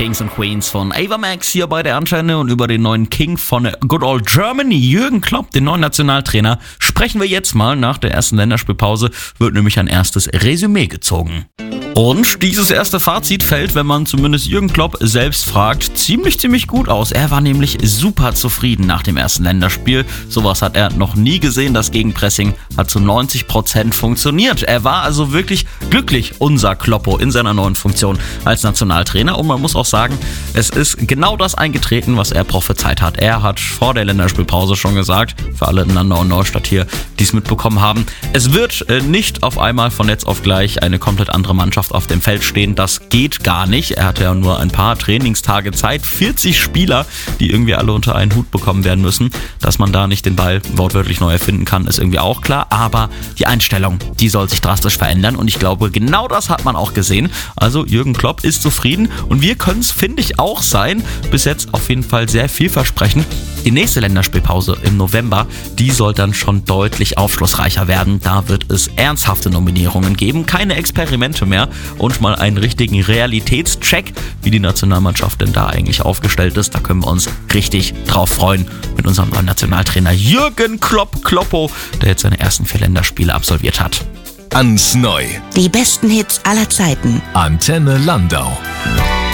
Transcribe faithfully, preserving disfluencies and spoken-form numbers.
Kings und Queens von Ava Max hier bei der Antenne, und über den neuen King von Good Old Germany, Jürgen Klopp, den neuen Nationaltrainer, sprechen wir jetzt mal. Nach der ersten Länderspielpause wird nämlich ein erstes Resümee gezogen. Und dieses erste Fazit fällt, wenn man zumindest Jürgen Klopp selbst fragt, ziemlich, ziemlich gut aus. Er war nämlich super zufrieden nach dem ersten Länderspiel. Sowas hat er noch nie gesehen. Das Gegenpressing hat zu neunzig Prozent funktioniert. Er war also wirklich glücklich, unser Kloppo, in seiner neuen Funktion als Nationaltrainer. Und man muss auch sagen, es ist genau das eingetreten, was er prophezeit hat. Er hat vor der Länderspielpause schon gesagt, für alle in Landau und Neustadt hier, die es mitbekommen haben, es wird äh, nicht auf einmal von jetzt auf gleich eine komplett andere Mannschaft auf dem Feld stehen. Das geht gar nicht. Er hatte ja nur ein paar Trainingstage Zeit. vierzig Spieler, die irgendwie alle unter einen Hut bekommen werden müssen. Dass man da nicht den Ball wortwörtlich neu erfinden kann, ist irgendwie auch klar. Aber die Einstellung, die soll sich drastisch verändern. Und ich glaube, genau das hat man auch gesehen. Also Jürgen Klopp ist zufrieden. Und wir können es, finde ich, auch sein. Bis jetzt auf jeden Fall sehr vielversprechend. Die nächste Länderspielpause im November, die soll dann schon deutlich aufschlussreicher werden. Da wird es ernsthafte Nominierungen geben. Keine Experimente mehr. Und mal einen richtigen Realitätscheck, wie die Nationalmannschaft denn da eigentlich aufgestellt ist. Da können wir uns richtig drauf freuen mit unserem neuen Nationaltrainer Jürgen Klopp Kloppo, der jetzt seine ersten vier Länderspiele absolviert hat. Ans Neu. Die besten Hits aller Zeiten. Antenne Landau.